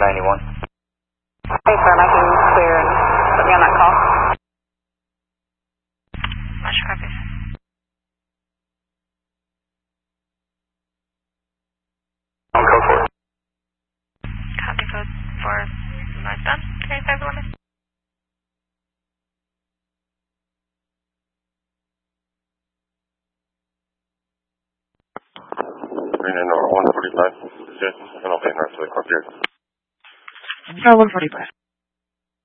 91. Thanks for making clear and put me on that call. Much copies. On code 4. Copy code 4. Northbound. 3511. Marina Nor 145. Just an open north to the Corp here. 145.